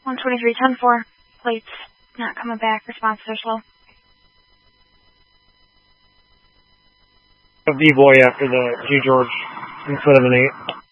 123, 10-4. Plates not coming back. Responses are slow. A B-boy after the G George instead of an 8.